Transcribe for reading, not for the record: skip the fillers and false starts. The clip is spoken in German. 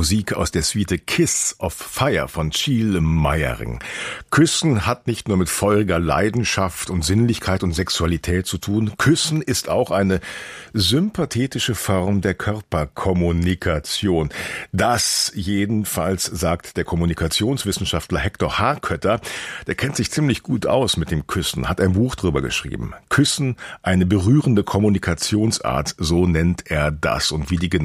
Musik aus der Suite Kiss of Fire von Chiel Meyering. Küssen hat nicht nur mit feuriger Leidenschaft und Sinnlichkeit und Sexualität zu tun. Küssen ist auch eine sympathetische Form der Körperkommunikation. Das jedenfalls sagt der Kommunikationswissenschaftler Hector Harkötter. Der kennt sich ziemlich gut aus mit dem Küssen, hat ein Buch drüber geschrieben. Küssen, eine berührende Kommunikationsart, so nennt er das. Und wie die